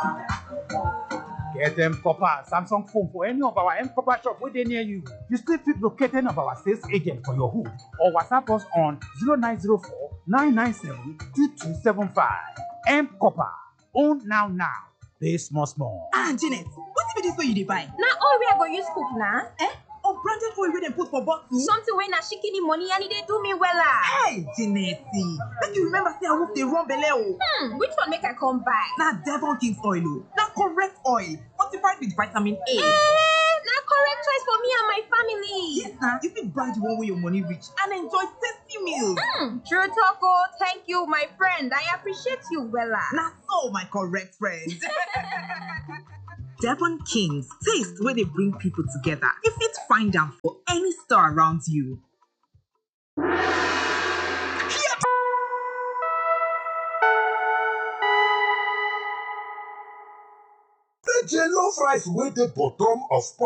Get M Copper Samsung phone for any of our M Copper shop within near you. You still fit locate any of our sales agent for your hood or WhatsApp us on 0904 997 2275. M Copper. Own now. Pay small. Janet, what be this way you dey buy? Na oil wey I go use cook na. Unbranded oil wey dem put for bottle? Something wey na shikini money and e dey do me wella. Hey, Janet, make you remember say I wolf dey run belle o. Which one make I come buy? Na Devon King's oil o. Na correct oil, fortified with vitamin A. Na correct choice for me and my family. Yes na, you fit buy the one wey your money reach and enjoy tasty meals. True talk o. Thank you, my friend. I appreciate you wella. Na so, my correct friend. Devon King's, taste where they bring people together. You fit find them for any store around you. The jollof rice with the bottom of